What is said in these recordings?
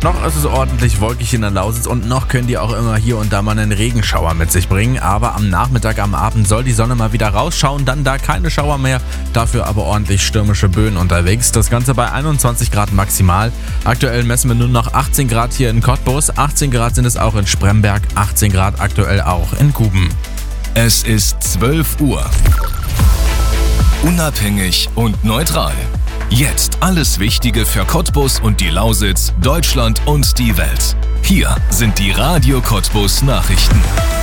Noch ist es ordentlich wolkig in der Lausitz und noch können die auch immer hier und da mal einen Regenschauer mit sich bringen. Aber am Nachmittag, am Abend soll die Sonne mal wieder rausschauen, dann da keine Schauer mehr, dafür aber ordentlich stürmische Böen unterwegs. Das Ganze bei 21 Grad maximal. Aktuell messen wir nur noch 18 Grad hier in Cottbus, 18 Grad sind es auch in Spremberg, 18 Grad aktuell auch in Guben. Es ist 12 Uhr. Unabhängig und neutral. Jetzt alles Wichtige für Cottbus und die Lausitz, Deutschland und die Welt. Hier sind die Radio Cottbus Nachrichten.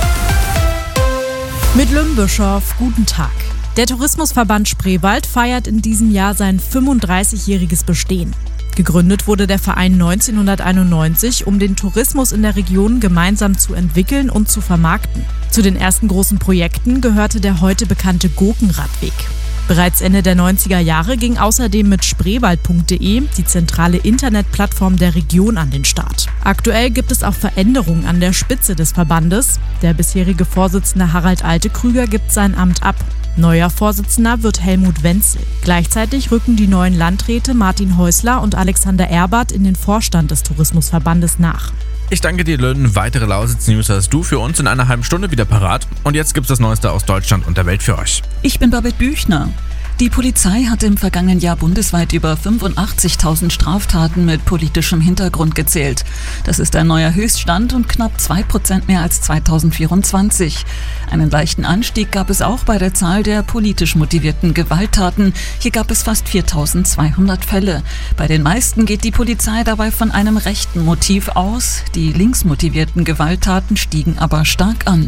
Mit Lümbischow, guten Tag. Der Tourismusverband Spreewald feiert in diesem Jahr sein 35-jähriges Bestehen. Gegründet wurde der Verein 1991, um den Tourismus in der Region gemeinsam zu entwickeln und zu vermarkten. Zu den ersten großen Projekten gehörte der heute bekannte Gurkenradweg. Bereits Ende der 90er Jahre ging außerdem mit spreewald.de die zentrale Internetplattform der Region an den Start. Aktuell gibt es auch Veränderungen an der Spitze des Verbandes. Der bisherige Vorsitzende Harald Altekrüger gibt sein Amt ab. Neuer Vorsitzender wird Helmut Wenzel. Gleichzeitig rücken die neuen Landräte Martin Häusler und Alexander Erbert in den Vorstand des Tourismusverbandes nach. Ich danke dir, Löhnen. Weitere Lausitz-News hast du für uns in einer halben Stunde wieder parat. Und jetzt gibt's das Neueste aus Deutschland und der Welt für euch. Ich bin Babette Büchner. Die Polizei hat im vergangenen Jahr bundesweit über 85.000 Straftaten mit politischem Hintergrund gezählt. Das ist ein neuer Höchststand und knapp 2% mehr als 2024. Einen leichten Anstieg gab es auch bei der Zahl der politisch motivierten Gewalttaten. Hier gab es fast 4.200 Fälle. Bei den meisten geht die Polizei dabei von einem rechten Motiv aus. Die linksmotivierten Gewalttaten stiegen aber stark an.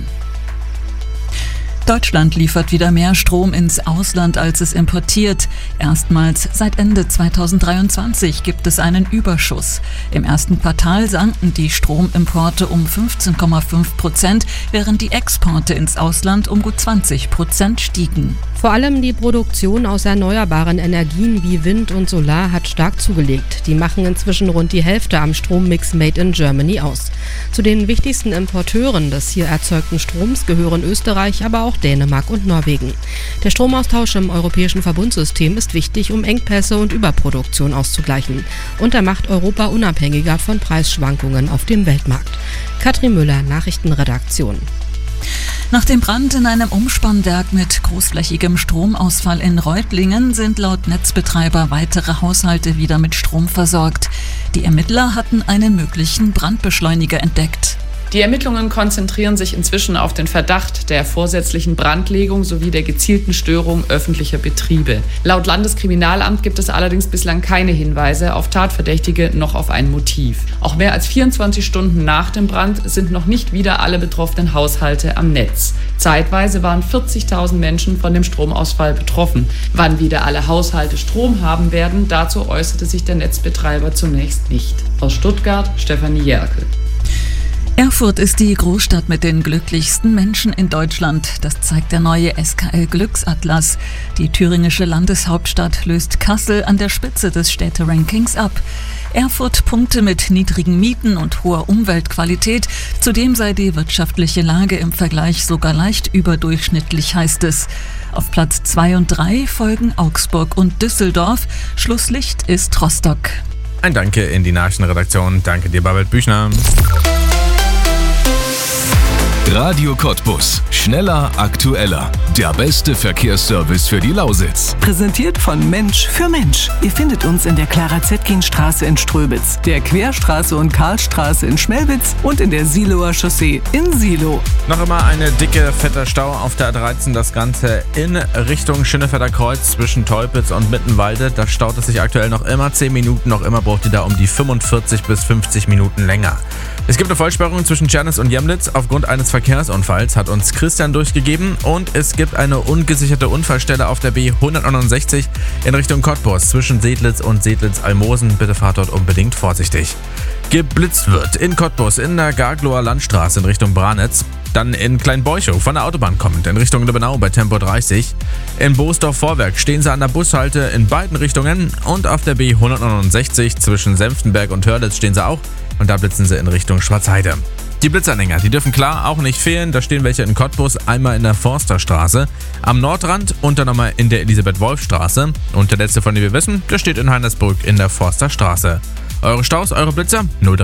Deutschland liefert wieder mehr Strom ins Ausland, als es importiert. Erstmals seit Ende 2023 gibt es einen Überschuss. Im ersten Quartal sanken die Stromimporte um 15,5%, während die Exporte ins Ausland um gut 20% stiegen. Vor allem die Produktion aus erneuerbaren Energien wie Wind und Solar hat stark zugelegt. Die machen inzwischen rund die Hälfte am Strommix Made in Germany aus. Zu den wichtigsten Importeuren des hier erzeugten Stroms gehören Österreich, aber auch Dänemark und Norwegen. Der Stromaustausch im europäischen Verbundsystem ist wichtig, um Engpässe und Überproduktion auszugleichen. Und er macht Europa unabhängiger von Preisschwankungen auf dem Weltmarkt. Katrin Müller, Nachrichtenredaktion. Nach dem Brand in einem Umspannwerk mit großflächigem Stromausfall in Reutlingen sind laut Netzbetreiber weitere Haushalte wieder mit Strom versorgt. Die Ermittler hatten einen möglichen Brandbeschleuniger entdeckt. Die Ermittlungen konzentrieren sich inzwischen auf den Verdacht der vorsätzlichen Brandlegung sowie der gezielten Störung öffentlicher Betriebe. Laut Landeskriminalamt gibt es allerdings bislang keine Hinweise auf Tatverdächtige noch auf ein Motiv. Auch mehr als 24 Stunden nach dem Brand sind noch nicht wieder alle betroffenen Haushalte am Netz. Zeitweise waren 40.000 Menschen von dem Stromausfall betroffen. Wann wieder alle Haushalte Strom haben werden, dazu äußerte sich der Netzbetreiber zunächst nicht. Aus Stuttgart, Stefanie Jerkel. Erfurt ist die Großstadt mit den glücklichsten Menschen in Deutschland. Das zeigt der neue SKL Glücksatlas. Die thüringische Landeshauptstadt löst Kassel an der Spitze des Städterankings ab. Erfurt punkte mit niedrigen Mieten und hoher Umweltqualität. Zudem sei die wirtschaftliche Lage im Vergleich sogar leicht überdurchschnittlich, heißt es. Auf Platz 2 und 3 folgen Augsburg und Düsseldorf. Schlusslicht ist Rostock. Ein Danke in die Nachrichtenredaktion. Danke dir, Babette Büchner. Radio Cottbus. Schneller, aktueller. Der beste Verkehrsservice für die Lausitz. Präsentiert von Mensch für Mensch. Ihr findet uns in der Clara-Zetkin-Straße in Ströbitz, der Querstraße und Karlstraße in Schmelwitz und in der Siloer Chaussee in Silo. Noch immer eine dicke, fette Stau auf der A13. Das Ganze in Richtung Schönefelder Kreuz zwischen Teupitz und Mittenwalde. Da staut es sich aktuell noch immer 10 Minuten. Noch immer braucht ihr da um die 45 bis 50 Minuten länger. Es gibt eine Vollsperrung zwischen Tschernitz und Jemlitz aufgrund eines Verkehrsunfalls, hat uns Christian durchgegeben. Und es gibt eine ungesicherte Unfallstelle auf der B169 in Richtung Cottbus zwischen Sedlitz und Sedlitz-Almosen. Bitte fahrt dort unbedingt vorsichtig. Geblitzt wird in Cottbus in der Garglower Landstraße in Richtung Branitz. Dann in Kleinbeuchow von der Autobahn kommend in Richtung Lübbenau bei Tempo 30. In Boosdorf-Vorwerk stehen sie an der Bushalte in beiden Richtungen. Und auf der B169 zwischen Senftenberg und Hörlitz stehen sie auch. Und da blitzen sie in Richtung Schwarzheide. Die Blitzanhänger, die dürfen klar auch nicht fehlen. Da stehen welche in Cottbus, einmal in der Forsterstraße, am Nordrand und dann nochmal in der Elisabeth-Wolf-Straße. Und der letzte, von dem wir wissen, der steht in Heinersburg in der Forsterstraße. Eure Staus, eure Blitzer 03